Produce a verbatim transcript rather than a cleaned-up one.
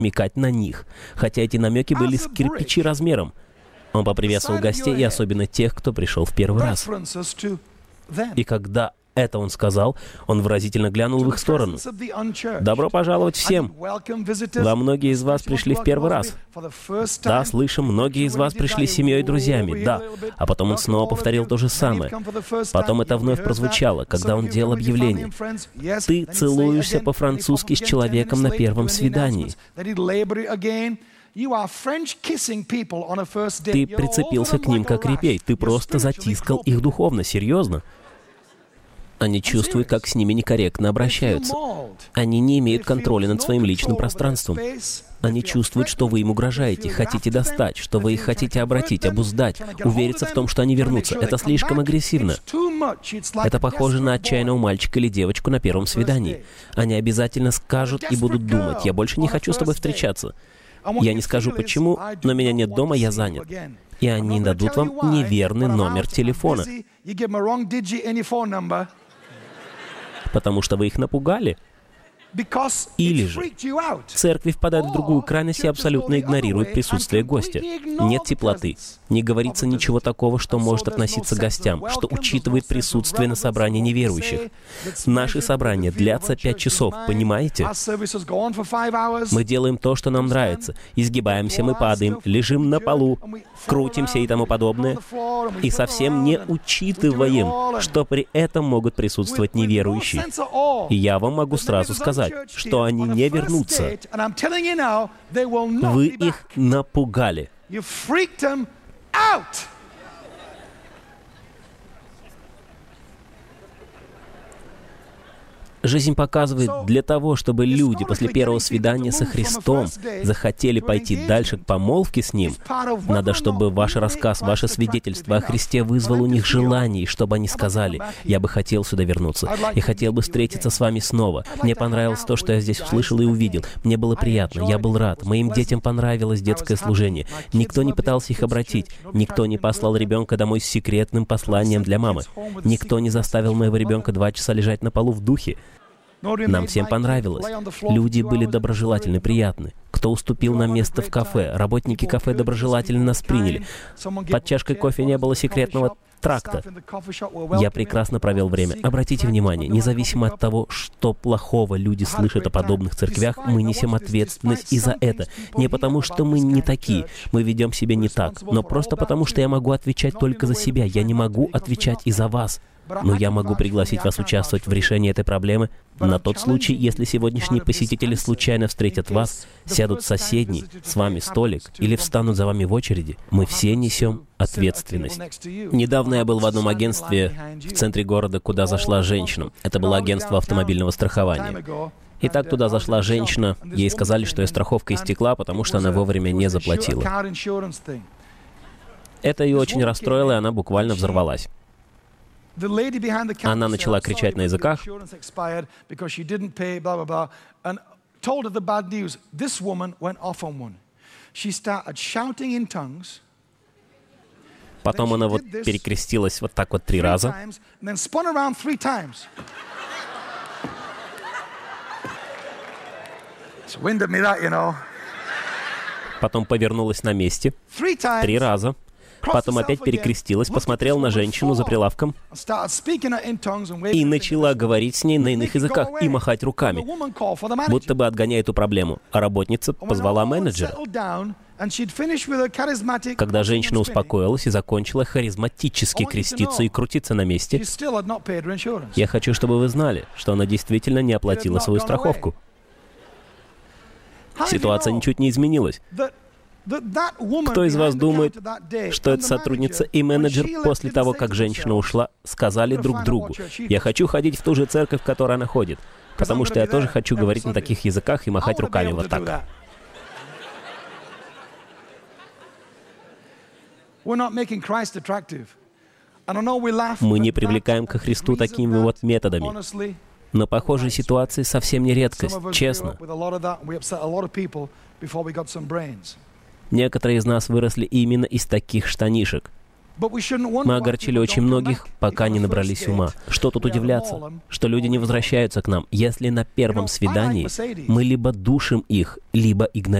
намекать на них, хотя эти намеки были с кирпичи размером. Он поприветствовал гостей, и особенно тех, кто пришел в первый раз. И когда это он сказал, он выразительно глянул в их сторону. «Добро пожаловать всем! Во многие из вас пришли в первый раз. Да, слышим, многие из вас пришли с семьей и друзьями, да». А потом он снова повторил то же самое. Потом это вновь прозвучало, когда он делал объявление. «Ты целуешься по-французски с человеком на первом свидании». Ты прицепился к ним как репей, ты просто затискал их духовно, серьезно. Они чувствуют, как с ними некорректно обращаются. Они не имеют контроля над своим личным пространством. Они чувствуют, что вы им угрожаете, хотите достать, что вы их хотите обратить, обуздать, увериться в том, что они вернутся. Это слишком агрессивно. Это похоже на отчаянного мальчика или девочку на первом свидании. Они обязательно скажут и будут думать: «Я больше не хочу с тобой встречаться». Я не скажу почему, но меня нет дома, я занят. И они дадут вам неверный номер телефона. Потому что вы их напугали. Или же церкви впадают в другую крайность и абсолютно игнорируют присутствие гостя. Нет теплоты. Не говорится ничего такого, что может относиться к гостям, что учитывает присутствие на собрании неверующих. Наши собрания длятся пять часов, понимаете? Мы делаем то, что нам нравится. Изгибаемся, мы падаем, лежим на полу, крутимся и тому подобное. И совсем не учитываем, что при этом могут присутствовать неверующие. И я вам могу сразу сказать, что они не вернутся. Вы их напугали. Жизнь показывает, для того, чтобы люди после первого свидания со Христом захотели пойти дальше к помолвке с Ним, надо, чтобы ваш рассказ, ваше свидетельство о Христе вызвало у них желание, чтобы они сказали: «Я бы хотел сюда вернуться, я хотел бы встретиться с вами снова. Мне понравилось то, что я здесь услышал и увидел. Мне было приятно, я был рад. Моим детям понравилось детское служение. Никто не пытался их обратить. Никто не послал ребенка домой с секретным посланием для мамы. Никто не заставил моего ребенка два часа лежать на полу в духе. Нам всем понравилось. Люди были доброжелательны, приятны. Кто уступил нам место в кафе? Работники кафе доброжелательно нас приняли. Под чашкой кофе не было секретного тракта. Я прекрасно провел время. Обратите внимание, независимо от того, что плохого люди слышат о подобных церквях, мы несем ответственность и за это. Не потому, что мы не такие, мы ведем себя не так, но просто потому, что я могу отвечать только за себя. Я не могу отвечать и за вас. Но я могу пригласить вас участвовать в решении этой проблемы на тот случай, если сегодняшние посетители случайно встретят вас, сядут в соседний с вами столик или встанут за вами в очереди. Мы все несем ответственность. Недавно я был в одном агентстве в центре города, куда зашла женщина. Это было агентство автомобильного страхования. Итак, туда зашла женщина, ей сказали, что ее страховка истекла, потому что она вовремя не заплатила. Это ее очень расстроило, и она буквально взорвалась. Она начала кричать на языках. Потом она вот перекрестилась вот так вот три раза. Потом повернулась на месте. Три раза. Потом опять перекрестилась, посмотрела на женщину за прилавком и начала говорить с ней на иных языках и махать руками, будто бы отгоняя эту проблему. А работница позвала менеджера. Когда женщина успокоилась и закончила харизматически креститься и крутиться на месте, я хочу, чтобы вы знали, что она действительно не оплатила свою страховку. Ситуация ничуть не изменилась. Кто из вас думает, что эта сотрудница и менеджер после того, как женщина ушла, сказали друг другу: «Я хочу ходить в ту же церковь, в которой она ходит, потому что я тоже хочу говорить на таких языках и махать руками вот так». Мы не привлекаем ко Христу такими вот методами. Но похожие ситуации совсем не редкость, честно. Некоторые из нас выросли именно из таких штанишек. Мы огорчили очень многих, пока не набрались ума. Что тут удивляться? Что люди не возвращаются к нам, если на первом свидании мы либо душим их, либо игнорируем.